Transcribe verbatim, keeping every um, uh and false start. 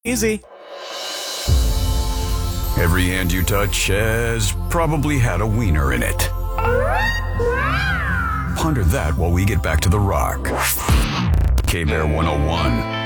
Easy. Every hand you touch has probably had a wiener in it. Ponder that while we get back to the rock. K-Bear one oh one.